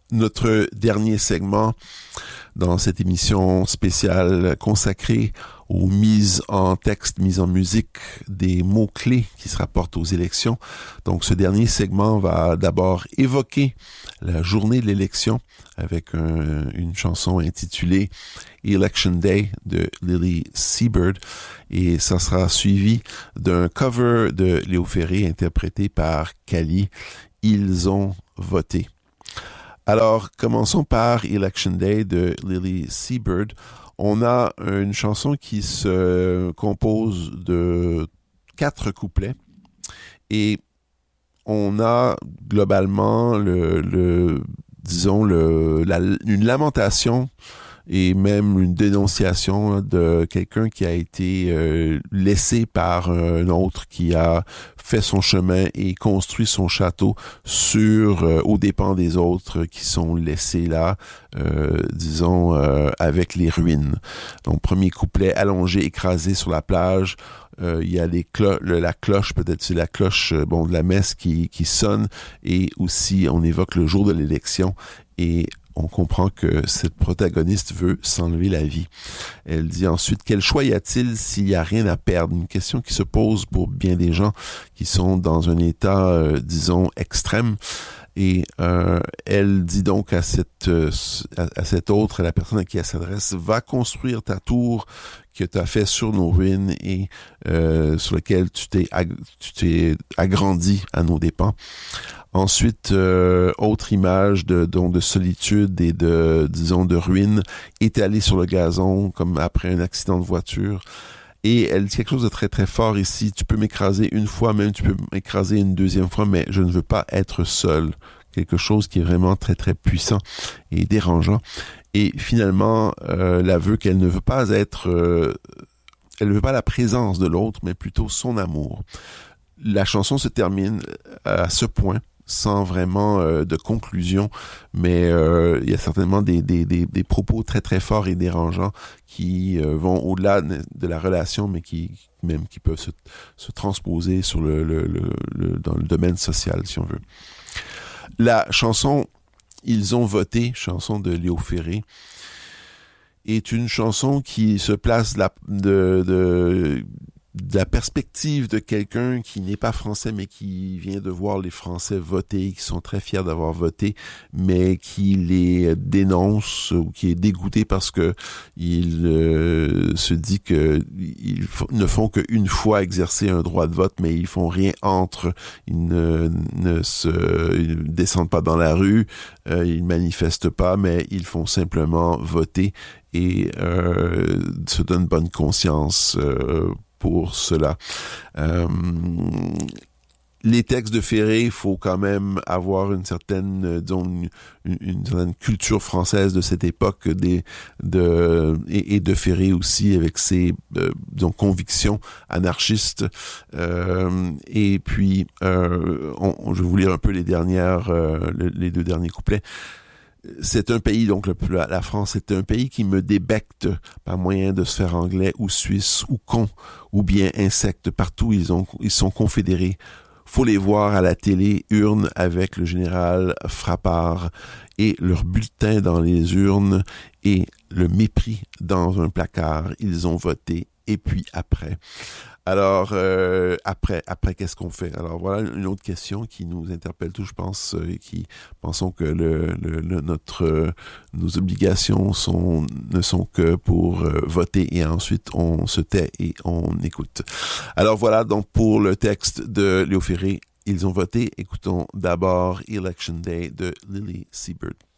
Notre dernier segment dans cette émission spéciale consacrée aux mises en texte, mises en musique des mots-clés qui se rapportent aux élections. Donc, ce dernier segment va d'abord évoquer la journée de l'élection avec une chanson intitulée Election Day de Lily Seabird, et ça sera suivi d'un cover de Léo Ferré interprété par Kali, Ils ont voté. Alors, commençons par Election Day de Lily Seabird. On a une chanson qui se compose de 4 couplets et on a globalement une lamentation et même une dénonciation de quelqu'un qui a été laissé par un autre, qui a fait son chemin et construit son château aux dépens des autres qui sont laissés là, avec les ruines. Donc, premier couplet, allongé, écrasé sur la plage. Il y a la cloche, peut-être c'est la cloche de la messe qui sonne, et aussi on évoque le jour de l'élection et on comprend que cette protagoniste veut s'enlever la vie. Elle dit ensuite, quel choix y a-t-il s'il n'y a rien à perdre? Une question qui se pose pour bien des gens qui sont dans un état, extrême. Et elle dit donc à cette autre, à la personne à qui elle s'adresse, va construire ta tour que tu as fait sur nos ruines et sur laquelle tu t'es agrandi à nos dépens. Ensuite, autre image de solitude et de ruines étalées sur le gazon comme après un accident de voiture. Et elle dit quelque chose de très très fort ici. Tu peux m'écraser une fois, même tu peux m'écraser une deuxième fois, mais je ne veux pas être seul. Quelque chose qui est vraiment très très puissant et dérangeant. Et finalement, l'aveu qu'elle ne veut pas elle ne veut pas la présence de l'autre, mais plutôt son amour. La chanson se termine à ce point, sans vraiment de conclusion, mais il y a certainement des propos très très forts et dérangeants qui vont au-delà de la relation, mais qui peuvent se transposer sur dans le domaine social, si on veut. La chanson Ils ont voté, chanson de Léo Ferré, est une chanson qui se place de la perspective de quelqu'un qui n'est pas français, mais qui vient de voir les Français voter, qui sont très fiers d'avoir voté, mais qui les dénonce ou qui est dégoûté parce que il se dit que ils ne font qu'une fois exercer un droit de vote, mais ils font rien entre. Ils ne descendent pas dans la rue, ils manifestent pas, mais ils font simplement voter et se donnent bonne conscience pour cela. Les textes de Ferré, il faut quand même avoir une certaine, une certaine culture française de cette époque et de Ferré aussi avec ses convictions anarchistes. Et puis, je vais vous lire un peu les 2 derniers couplets. C'est un pays, donc la France, c'est un pays qui me débecte par moyen de sphère anglais ou suisse ou con ou bien insecte. Partout, ils sont confédérés. Faut les voir à la télé, urnes avec le général Frappard et leur bulletin dans les urnes et le mépris dans un placard. Ils ont voté. Et puis après. Alors, après, qu'est-ce qu'on fait? Alors, voilà une autre question qui nous interpelle tous, je pense, et qui pensons que nos obligations ne sont que pour voter et ensuite on se tait et on écoute. Alors voilà, donc pour le texte de Léo Ferré, Ils ont voté. Écoutons d'abord Election Day de Lily Seabird.